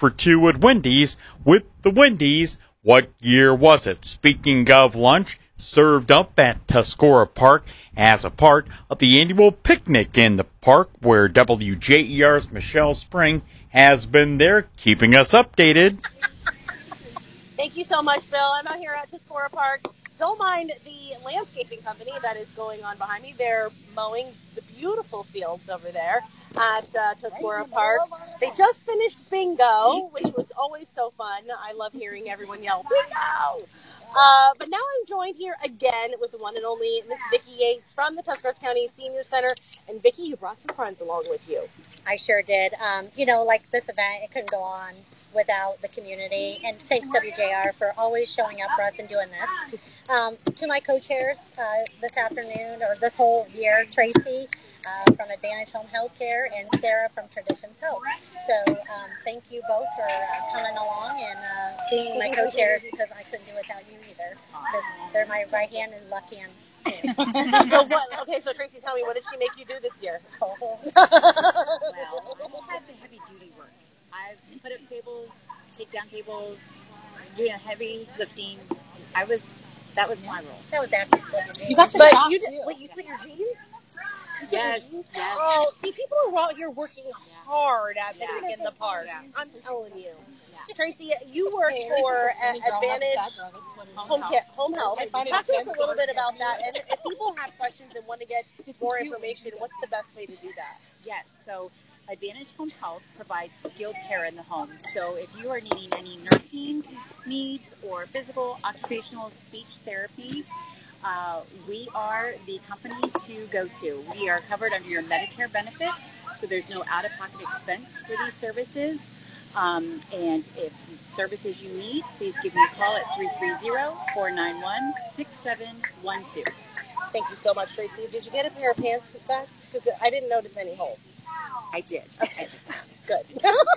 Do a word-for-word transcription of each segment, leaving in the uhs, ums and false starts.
for two at Wendy's with the Wendy's. What year was it? Speaking of lunch, served up at Tuscarora Park as a part of the annual picnic in the park, where W J E R's Michelle Spring has been there keeping us updated. Thank you so much, Bill. I'm out here at Tuscarora Park. Don't mind the landscaping company that is going on behind me. They're mowing the beautiful fields over there at uh, Tuscarora Park. They just finished bingo, which was always so fun. I love hearing everyone yell, bingo! Uh, but now I'm joined here again with the one and only Miss Vicki Yates from the Tuscarawas County Senior Center. And Vicki, you brought some friends along with you. I sure did. Um, you know, like this event, it couldn't go on without the community. And thanks W J R for always showing up for us and doing this. Um, to my co-chairs uh, this afternoon, or this whole year, Tracy uh, from Advantage Home Healthcare and Sarah from Traditions Health. So um, thank you both for uh, coming along and uh, being my co-chairs, because I couldn't do it without you either. They're my right hand and left hand. so what? Okay, so Tracy, tell me, what did she make you do this year? Well, I've had the heavy duty work. I've put up tables, take down tables, doing a heavy lifting. I was, that was my role. That was after split your jeans. You got to but shop, you did, wait, you split your jeans? Yes, yes. Oh, see, people are out here working hard at yeah. picnic in the park. Yeah. I'm telling you. Yeah. Tracy, you work hey, for uh, Advantage Home, Care, Home Health. Talk to us a little bit about that. And if people have questions and want to get more information, what's the best way to do that? Yes, so Advantage Home Health provides skilled care in the home. So if you are needing any nursing needs or physical, occupational, speech therapy, uh, we are the company to go to. We are covered under your Medicare benefit, so there's no out-of-pocket expense for these services. Um, and if services you need, please give me a call at three three zero, four nine one, six seven one two. Thank you so much, Tracy. Did you get a pair of pants back? Because I didn't notice any holes. I did. Okay, good.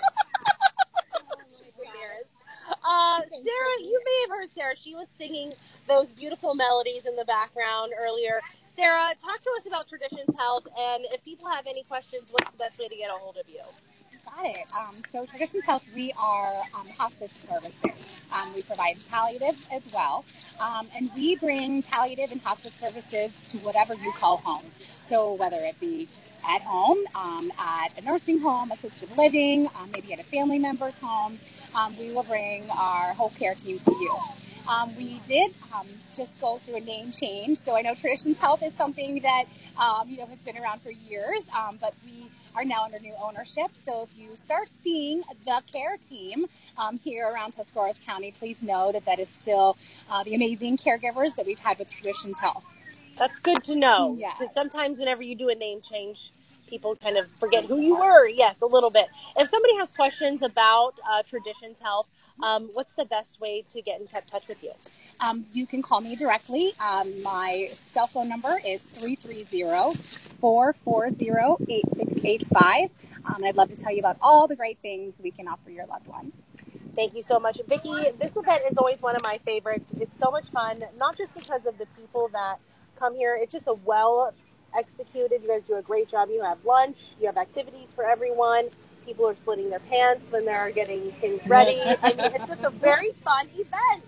uh, Sarah, you may have heard Sarah. She was singing those beautiful melodies in the background earlier. Sarah, talk to us about Traditions Health, and if people have any questions, what's the best way to get a hold of you? Got it. Um, so Traditions Health, we are um, hospice services. Um, we provide palliative as well. Um, and we bring palliative and hospice services to whatever you call home. So whether it be at home, um, at a nursing home, assisted living, um, maybe at a family member's home, um, we will bring our whole care team to you. Um, we did um, just go through a name change, so I know Traditions Health is something that um, you know has been around for years, um, but we are now under new ownership. So if you start seeing the care team um, here around Tuscarawas County, please know that that is still uh, the amazing caregivers that we've had with Traditions Health. That's good to know. Yeah. Because sometimes whenever you do a name change, people kind of forget who you were. Yes, a little bit. If somebody has questions about uh, Traditions Health, um, what's the best way to get in touch with you? Um, you can call me directly. Um, my cell phone number is three three zero, four four zero, eight six eight five. Um, I'd love to tell you about all the great things we can offer your loved ones. Thank you so much. Vicki, this event is always one of my favorites. It's so much fun, not just because of the people that come here. It's just a well executed. You guys do a great job. You have lunch. You have activities for everyone. People are splitting their pants when they're getting things ready. And it's just a very fun event.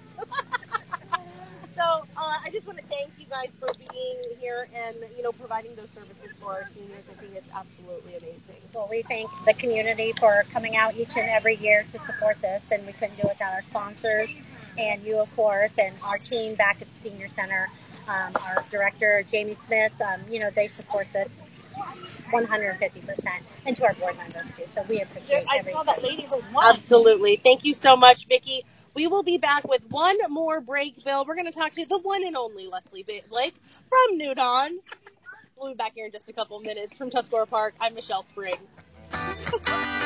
So uh, I just want to thank you guys for being here and, you know, providing those services for our seniors. I think it's absolutely amazing. Well, we thank the community for coming out each and every year to support this, and we couldn't do it without our sponsors and you, of course, and our team back at the Senior Center. Um, our director, Jamie Smith, um, you know, they support this one hundred fifty percent, and to our board members, too. So we appreciate I everything. saw that lady who won. Absolutely. Thank you so much, Vicki. We will be back with one more break, Bill. We're going to talk to the one and only Leslie Blake from New Dawn. We'll be back here in just a couple of minutes from Tuscarora Park. I'm Michelle Spring.